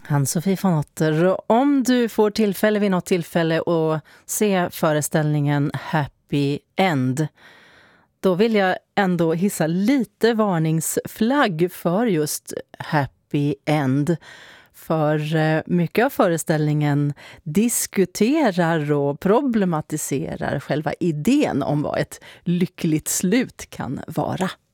Ann-Sofie von Otter, om du får tillfälle vid något tillfälle att se föreställningen Happy End, då vill jag ändå hissa lite varningsflagg för just Happy End. För mycket av föreställningen diskuterar och problematiserar själva idén om vad ett lyckligt slut kan vara.